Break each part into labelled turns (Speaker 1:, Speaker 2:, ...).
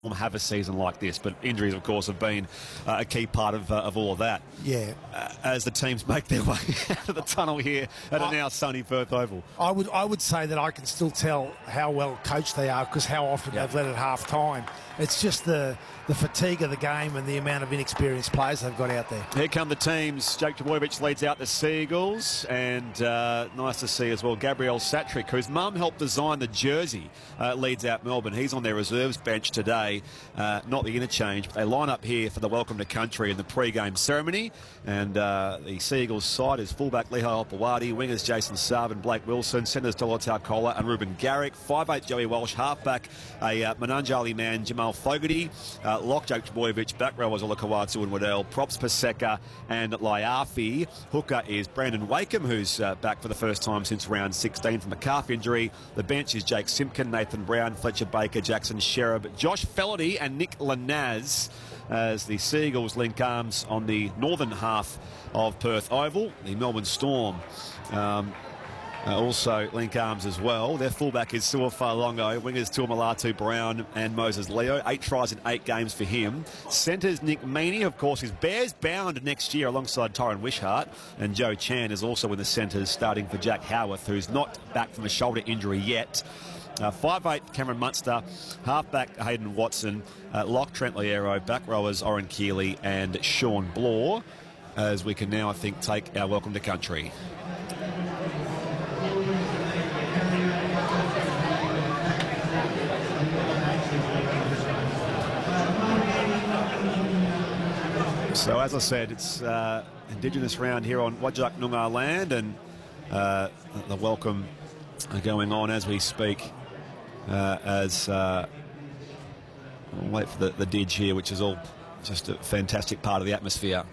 Speaker 1: have a season like this, but injuries, of course, have been a key part of all of that.
Speaker 2: Yeah.
Speaker 1: As the teams make their way out of the tunnel here at a now sunny Perth Oval.
Speaker 2: I would say that I can still tell how well coached they are because how often they've led at half time. It's just the fatigue of the game and the amount of inexperienced players they've got out there.
Speaker 1: Here come the teams. Jake Trbojevic leads out the Seagulls, and nice to see as well Gabriel Satrick, whose mum helped design the jersey, leads out Melbourne. He's on their reserves bench today, not the interchange, but they line up here for the welcome to country in the pre-game ceremony. And the Seagulls side is fullback Lehigh Opawati, wingers Jason Sarvin, Blake Wilson, centres Tolotau Kola and Ruben Garrick, 5'8" Joey Walsh, halfback a Mananjali man Jamal Fogarty, lock Jake Trbojevic, back rowers Ola Kawatu and Waddell, props Paseka and Laiafi. Hooker is Brandon Wakeham, who's back for the first time since round 16 from a calf injury. The bench is Jake Simpkin, Nathan Brown, Fletcher Baker, Jackson Sherab, Josh Felaherty and Nick Lanaz, as the Seagulls link arms on the northern half of Perth Oval. The Melbourne Storm also link arms as well. Their fullback is Suafa Longo, wingers Tuamalatu Brown and Moses Leo. 8 tries in 8 games for him. Centres Nick Meaney, of course, is Bears bound next year alongside Tyron Wishart. And Joe Chan is also in the centres, starting for Jack Howarth, who's not back from a shoulder injury yet. 5'8" Cameron Munster, halfback Hayden Watson, lock Trent Liero, back rowers Oren Keeley and Sean Blore, as we can now, I think, take our welcome to country. So, as I said, it's Indigenous round here on Whadjuk Noongar land, and the welcome going on as we speak. We'll wait for the didge here, which is all just a fantastic part of the atmosphere.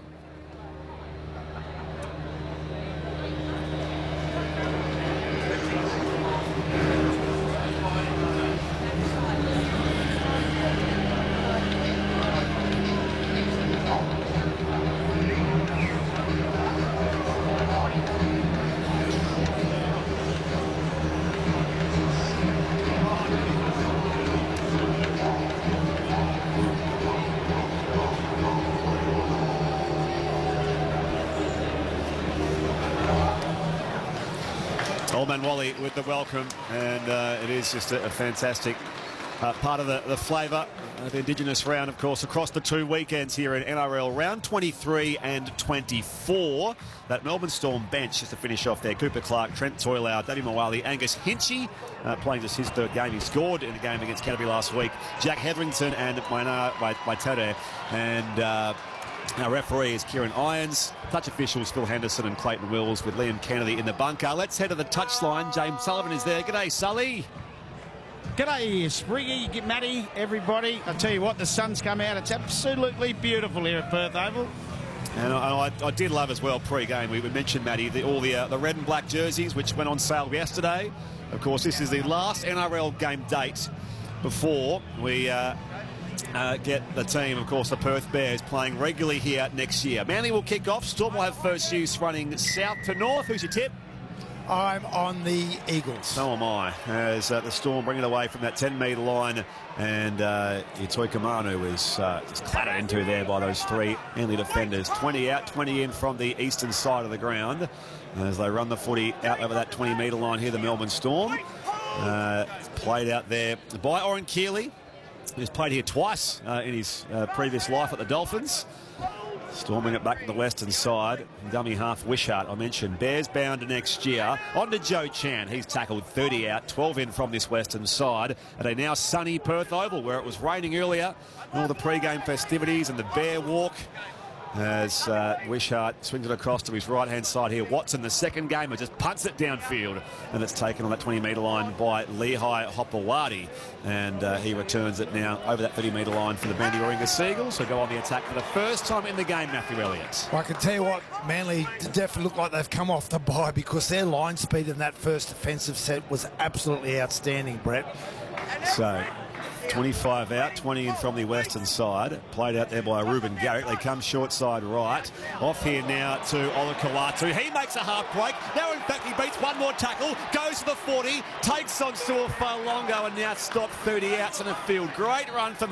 Speaker 1: Old Man Wally with the welcome, and it is just a fantastic part of the flavour of the Indigenous round, of course, across the 2 weekends here in NRL round 23 and 24. That Melbourne Storm bench, just to finish off there, Cooper Clark, Trent Toilau, Davey Moale, Angus Hinchy, playing just his 3rd game. He scored in a game against Canterbury last week. Jack Hetherington and Maina Waitere, and our referee is Kieran Irons. Touch officials Phil Henderson and Clayton Wills, with Liam Kennedy in the bunker. Let's head to the touchline. James Sullivan is there. G'day, Sully.
Speaker 3: G'day, Spriggy, Matty, everybody. I tell you what, the sun's come out. It's absolutely beautiful here at Perth Oval.
Speaker 1: And I did love as well pre-game. We mentioned, Matty, all the red and black jerseys, which went on sale yesterday. Of course, this is the last NRL game date before we get the team, of course, the Perth Bears, playing regularly here next year. Manly will kick off. Storm will have first use running south to north. Who's your tip?
Speaker 2: I'm on the Eagles.
Speaker 1: So am I, as the Storm bring it away from that 10-metre line, and Itoi Kamanu is just clattered into there by those 3 Manly defenders. 20 out, 20 in from the eastern side of the ground as they run the footy out over that 20-metre line here, the Melbourne Storm. Played out there by Oren Keeley, who's played here twice in his previous life at the Dolphins. Storming it back to the western side. Dummy half Wishart, I mentioned. Bears bound next year. On to Joe Chan. He's tackled 30 out, 12 in from this western side at a now sunny Perth Oval, where it was raining earlier. All the pre-game festivities and the Bear Walk, as Wishart swings it across to his right-hand side here. Watson, the second gamer, just punts it downfield, and it's taken on that 20-metre line by Lehigh Opawati, and he returns it now over that 30-metre line for the Bandy-Warringah Seagulls, who go on the attack for the first time in the game, Matthew Elliott.
Speaker 2: I can tell you what, Manly definitely look like they've come off the bye, because their line speed in that first defensive set was absolutely outstanding, Brett.
Speaker 1: So 25 out, 20 in from the western side. Played out there by Ruben Garrick. They come short side right. Off here now to Olakau'atu. He makes a half break. Now, in fact, he beats one more tackle. Goes to the 40. Takes on Suafolongo and now stopped 30 outs in the field. Great run from